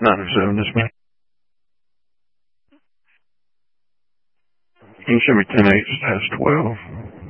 907, this man. Can you send me 10-8, status 12?